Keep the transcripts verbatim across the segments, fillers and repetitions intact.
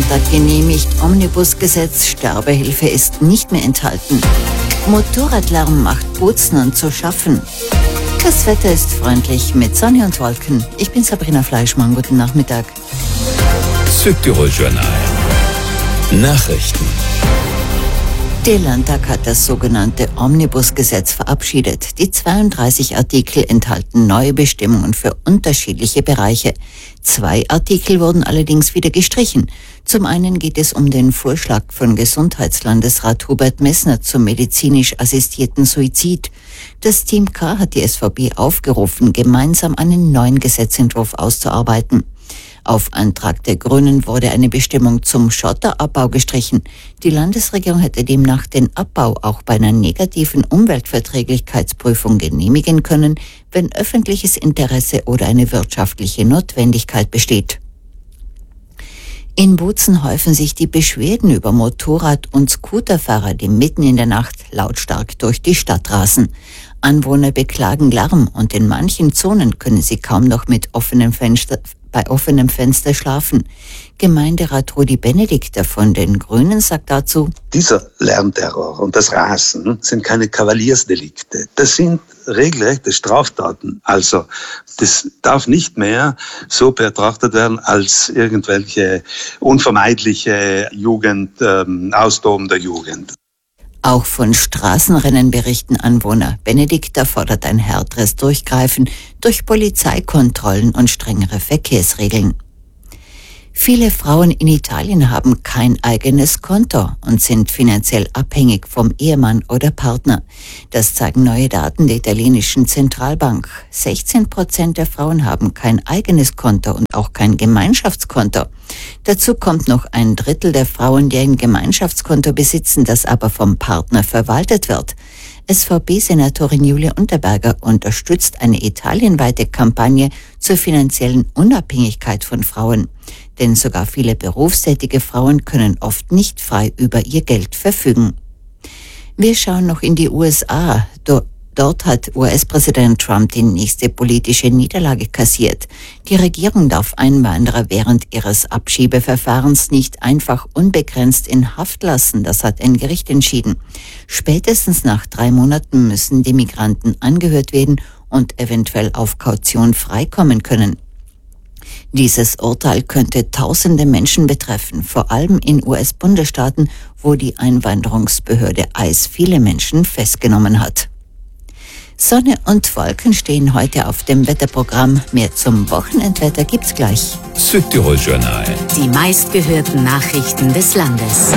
Landtag genehmigt. Omnibusgesetz, Sterbehilfe ist nicht mehr enthalten. Motorradlärm macht Bozen und zu schaffen. Das Wetter ist freundlich mit Sonne und Wolken. Ich bin Sabrina Fleischmann. Guten Nachmittag. Südtirol Journal. Nachrichten. Der Landtag hat das sogenannte Omnibusgesetz verabschiedet. Die zweiunddreißig Artikel enthalten neue Bestimmungen für unterschiedliche Bereiche. Zwei Artikel wurden allerdings wieder gestrichen. Zum einen geht es um den Vorschlag von Gesundheitslandesrat Hubert Messner zum medizinisch assistierten Suizid. Das Team K hat die S V B aufgerufen, gemeinsam einen neuen Gesetzentwurf auszuarbeiten. Auf Antrag der Grünen wurde eine Bestimmung zum Schotterabbau gestrichen. Die Landesregierung hätte demnach den Abbau auch bei einer negativen Umweltverträglichkeitsprüfung genehmigen können, wenn öffentliches Interesse oder eine wirtschaftliche Notwendigkeit besteht. In Bozen häufen sich die Beschwerden über Motorrad- und Scooterfahrer, die mitten in der Nacht lautstark durch die Stadt rasen. Anwohner beklagen Lärm und in manchen Zonen können sie kaum noch mit offenem Fenster bei offenem Fenster schlafen. Gemeinderat Rudi Benedikter von den Grünen sagt dazu: Dieser Lärmterror und das Rasen sind keine Kavaliersdelikte. Das sind regelrechte Straftaten. Also das darf nicht mehr so betrachtet werden als irgendwelche unvermeidliche Jugend, ähm, Austoben der Jugend. Auch von Straßenrennen berichten Anwohner. Benedikter fordert ein härteres Durchgreifen durch Polizeikontrollen und strengere Verkehrsregeln. Viele Frauen in Italien haben kein eigenes Konto und sind finanziell abhängig vom Ehemann oder Partner. Das zeigen neue Daten der italienischen Zentralbank. sechzehn Prozent der Frauen haben kein eigenes Konto und auch kein Gemeinschaftskonto. Dazu kommt noch ein Drittel der Frauen, die ein Gemeinschaftskonto besitzen, das aber vom Partner verwaltet wird. S V B-Senatorin Julia Unterberger unterstützt eine italienweite Kampagne zur finanziellen Unabhängigkeit von Frauen. Denn sogar viele berufstätige Frauen können oft nicht frei über ihr Geld verfügen. Wir schauen noch in die U S A. Dort hat U S-Präsident Trump die nächste politische Niederlage kassiert. Die Regierung darf Einwanderer während ihres Abschiebeverfahrens nicht einfach unbegrenzt in Haft lassen. Das hat ein Gericht entschieden. Spätestens nach drei Monaten müssen die Migranten angehört werden und eventuell auf Kaution freikommen können. Dieses Urteil könnte tausende Menschen betreffen, vor allem in U S-Bundesstaaten, wo die Einwanderungsbehörde I C E viele Menschen festgenommen hat. Sonne und Wolken stehen heute auf dem Wetterprogramm. Mehr zum Wochenendwetter gibt's gleich. Südtirol Journal. Die meistgehörten Nachrichten des Landes.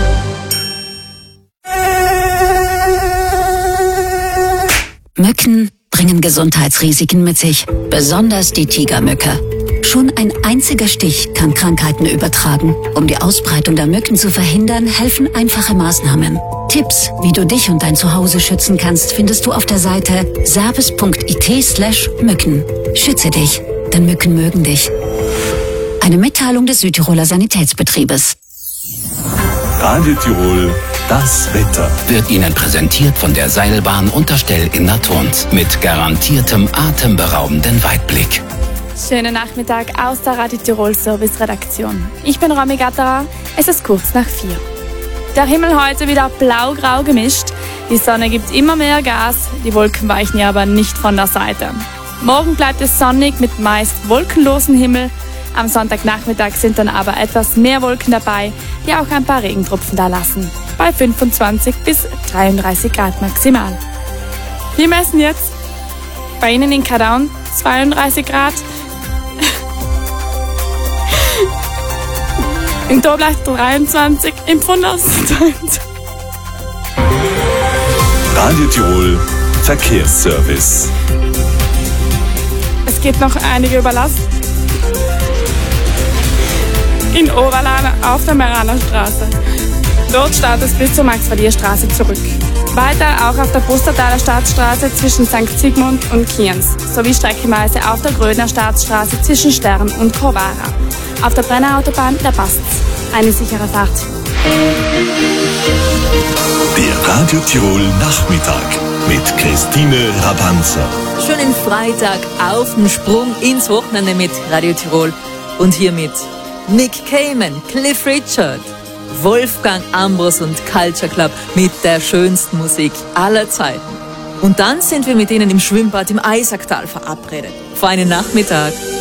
Mücken bringen Gesundheitsrisiken mit sich, besonders die Tigermücke. Schon ein einziger Stich kann Krankheiten übertragen. Um die Ausbreitung der Mücken zu verhindern, helfen einfache Maßnahmen. Tipps, wie du dich und dein Zuhause schützen kannst, findest du auf der Seite service punkt it slash Mücken. Schütze dich, denn Mücken mögen dich. Eine Mitteilung des Südtiroler Sanitätsbetriebes. Radio Tirol, das Wetter. Wird Ihnen präsentiert von der Seilbahn Unterstell in Natorns mit garantiertem atemberaubenden Weitblick. Schönen Nachmittag aus der Radio Tirol Service Redaktion. Ich bin Romy Gatterer, es ist kurz nach vier. Der Himmel heute wieder blau-grau gemischt, die Sonne gibt immer mehr Gas, die Wolken weichen ja aber nicht von der Seite. Morgen bleibt es sonnig mit meist wolkenlosem Himmel, am Sonntagnachmittag sind dann aber etwas mehr Wolken dabei, die auch ein paar Regentropfen da lassen, bei fünfundzwanzig bis dreiunddreißig Grad maximal. Wir messen jetzt bei Ihnen in Kadaun zweiunddreißig Grad, in Toblach dreiundzwanzig, im Pfundhaus zweiundzwanzig. Radio Tirol Verkehrsservice. Es gibt noch einige Überlast. In Oberlana auf der Meraner Straße. Dort startet es bis zur Max-Verlier-Straße zurück. Weiter auch auf der Pustertaler Staatsstraße zwischen Sankt Sigmund und Kienz, sowie streckenweise auf der Grödner Staatsstraße zwischen Stern und Corvara. Auf der Brennerautobahn, da passt's. Eine sichere Fahrt. Der Radio Tirol Nachmittag mit Christine Rabanzer. Schönen Freitag auf den Sprung ins Wochenende mit Radio Tirol und hiermit Nick Cayman, Cliff Richard, Wolfgang Ambros und Culture Club mit der schönsten Musik aller Zeiten. Und dann sind wir mit ihnen im Schwimmbad im Eisacktal verabredet. Für einen Nachmittag